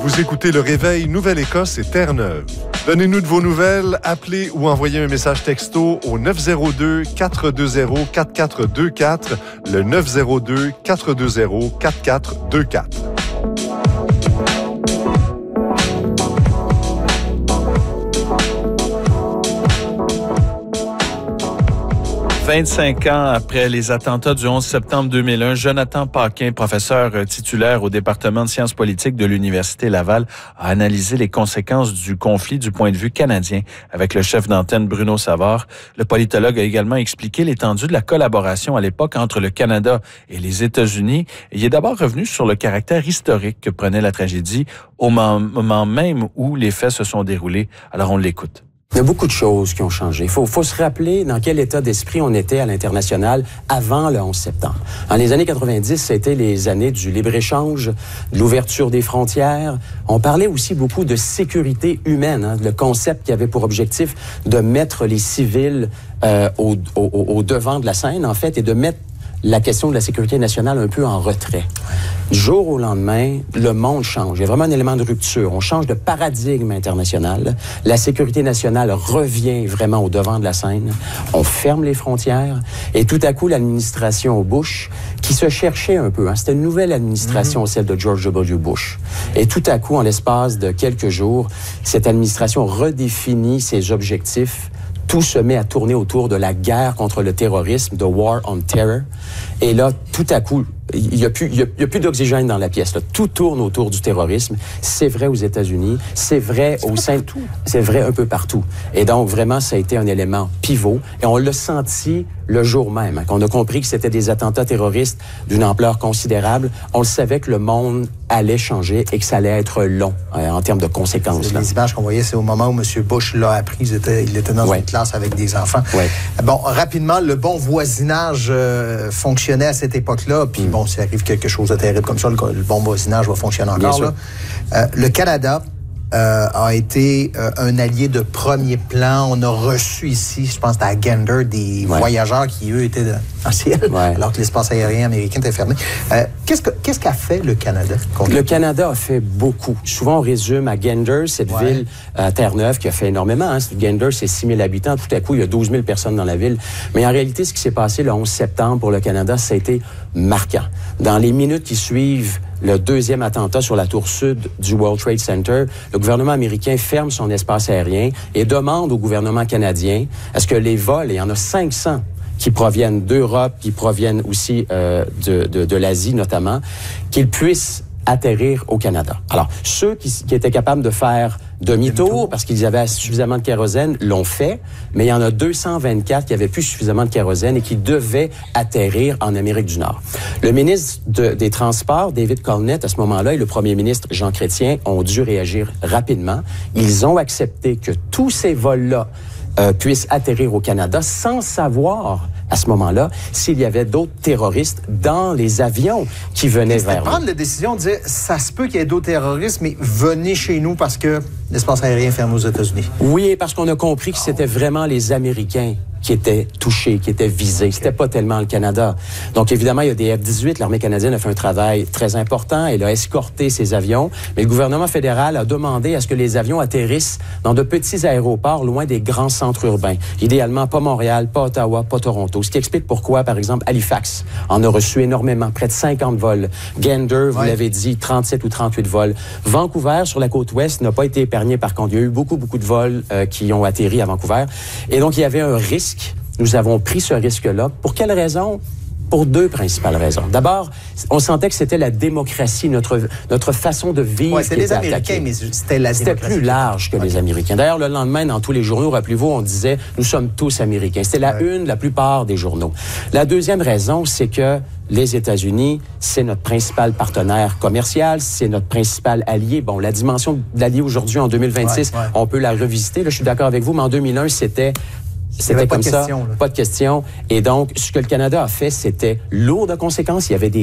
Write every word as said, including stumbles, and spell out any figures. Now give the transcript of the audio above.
Vous écoutez Le Réveil Nouvelle-Écosse et Terre-Neuve. Donnez-nous de vos nouvelles, appelez ou envoyez un message texto au neuf zéro deux, quatre deux zéro, quatre quatre deux quatre, le neuf zéro deux, quatre deux zéro, quatre quatre deux quatre. vingt-cinq ans après les attentats du onze septembre deux mille un, Jonathan Paquin, professeur titulaire au département de sciences politiques de l'Université Laval, a analysé les conséquences du conflit du point de vue canadien avec le chef d'antenne Bruno Savard. Le politologue a également expliqué l'étendue de la collaboration à l'époque entre le Canada et les États-Unis. Il est d'abord revenu sur le caractère historique que prenait la tragédie au moment même où les faits se sont déroulés. Alors on l'écoute. Il y a beaucoup de choses qui ont changé. Il faut, faut se rappeler dans quel état d'esprit on était à l'international avant le onze septembre. Dans les années quatre-vingt-dix, c'était les années du libre-échange, de l'ouverture des frontières. On parlait aussi beaucoup de sécurité humaine, hein, le concept qui avait pour objectif de mettre les civils euh, au, au, au devant de la scène, en fait, et de mettre la question de la sécurité nationale un peu en retrait. Du jour au lendemain, le monde change. Il y a vraiment un élément de rupture. On change de paradigme international. La sécurité nationale revient vraiment au devant de la scène. On ferme les frontières. Et tout à coup, l'administration Bush, qui se cherchait un peu, hein, c'était une nouvelle administration, mm-hmm. celle de George W. Bush. Et tout à coup, en l'espace de quelques jours, cette administration redéfinit ses objectifs. Tout se met à tourner autour de la guerre contre le terrorisme, de War on Terror. Et là, tout à coup, il n'y a plus, il y a, il y a plus d'oxygène dans la pièce. Là. Tout tourne autour du terrorisme. C'est vrai aux États-Unis, c'est vrai au sein, c'est vrai un peu partout. Et donc, vraiment, ça a été un élément pivot. Et on l'a senti le jour même, hein, qu'on a compris que c'était des attentats terroristes d'une ampleur considérable. On le savait que le monde allait changer et que ça allait être long euh, en termes de conséquences. Là. Les images qu'on voyait, c'est au moment où M. Bush l'a appris. Il était, il était dans ouais. une classe avec des enfants. Ouais. Bon, rapidement, le bon voisinage euh, fonctionnait à cette époque-là. Puis mm. bon, s'il arrive quelque chose de terrible comme ça, le, le bon voisinage va fonctionner encore. Là. Euh, le Canada euh, a été euh, un allié de premier plan. On a reçu ici, je pense, à Gander, des ouais. voyageurs qui, eux, étaient dans le ciel, ouais. alors que l'espace aérien américain était fermé. Euh, qu'est-ce, que, qu'est-ce qu'a fait le Canada? Le Canada a fait beaucoup. Souvent, on résume à Gander, cette ouais. ville à Terre-Neuve, qui a fait énormément. Hein. Gander, c'est six mille habitants. Tout à coup, il y a douze mille personnes dans la ville. Mais en réalité, ce qui s'est passé le onze septembre pour le Canada, ça a été marquant. Dans les minutes qui suivent le deuxième attentat sur la tour sud du World Trade Center, le gouvernement américain ferme son espace aérien et demande au gouvernement canadien à ce que les vols, et il y en a cinq cents qui proviennent d'Europe, qui proviennent aussi euh, de, de, de l'Asie notamment, qu'ils puissent atterrir au Canada. Alors, ceux qui, qui étaient capables de faire demi-tour, demi-tour, parce qu'ils avaient suffisamment de kérosène, l'ont fait, mais il y en a deux cent vingt-quatre qui avaient plus suffisamment de kérosène et qui devaient atterrir en Amérique du Nord. Le ministre de, des Transports, David Colnett, à ce moment-là, et le premier ministre Jean Chrétien ont dû réagir rapidement. Ils ont accepté que tous ces vols-là euh, puissent atterrir au Canada sans savoir à ce moment-là, s'il y avait d'autres terroristes dans les avions qui venaient vers nous. Prendre la décision de dire, ça se peut qu'il y ait d'autres terroristes, mais venez chez nous parce que l'espace aérien ferme aux États-Unis. Oui, parce qu'on a compris que c'était vraiment les Américains qui étaient touchés, qui étaient visés. C'était pas tellement le Canada. Donc, évidemment, il y a des F dix-huit. L'armée canadienne a fait un travail très important. Elle a escorté ces avions. Mais le gouvernement fédéral a demandé à ce que les avions atterrissent dans de petits aéroports loin des grands centres urbains. Idéalement, pas Montréal, pas Ottawa, pas Toronto. Ce qui explique pourquoi, par exemple, Halifax en a reçu énormément, près de cinquante vols. Gander, vous ouais. l'avez dit, trente-sept ou trente-huit vols. Vancouver, sur la côte ouest, n'a pas été épargné par contre. Il y a eu beaucoup, beaucoup de vols euh, qui ont atterri à Vancouver. Et donc, il y avait un risque. Nous avons pris ce risque-là. Pour quelle raison? Pour deux principales raisons. D'abord, on sentait que c'était la démocratie, notre, notre façon de vivre. Oui, c'était les Américains, attaquée. mais c'était la C'était démocratie. plus large que okay. les Américains. D'ailleurs, le lendemain, dans tous les journaux, rappelez-vous, on disait « Nous sommes tous Américains ». C'était la ouais. une de la plupart des journaux. La deuxième raison, c'est que les États-Unis, c'est notre principal partenaire commercial, c'est notre principal allié. Bon, la dimension de l'allié aujourd'hui, en deux mille vingt-six, ouais, ouais. on peut la revisiter. Là, je suis d'accord avec vous, mais en deux mille un, c'était... C'était comme ça, question, pas de question. Et donc, ce que le Canada a fait, c'était lourd de conséquences. Il y avait des